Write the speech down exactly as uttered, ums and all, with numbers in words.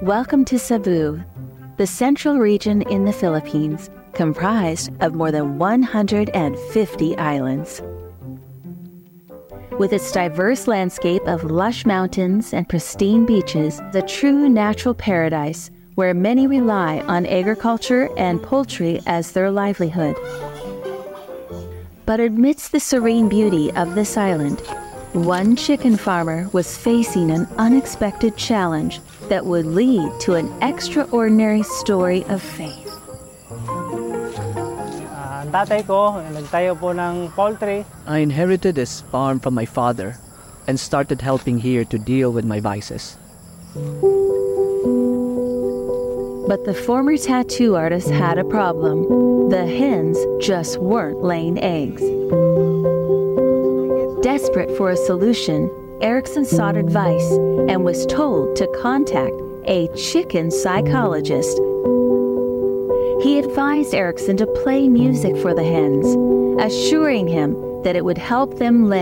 Welcome to Cebu, the central region in the Philippines, comprised of more than one hundred fifty islands. With its diverse landscape of lush mountains and pristine beaches, the true natural paradise where many rely on agriculture and poultry as their livelihood. But amidst the serene beauty of this island, one chicken farmer was facing an unexpected challenge that would lead to an extraordinary story of faith. Uh, ang tatay ko, nagtayo po ng poultry. I inherited this farm from my father and started helping here to deal with my vices. But the former tattoo artist had a problem. The hens just weren't laying eggs. Desperate for a solution, Erickson sought advice and was told to contact a chicken psychologist. He advised Erickson to play music for the hens, assuring him that it would help them lay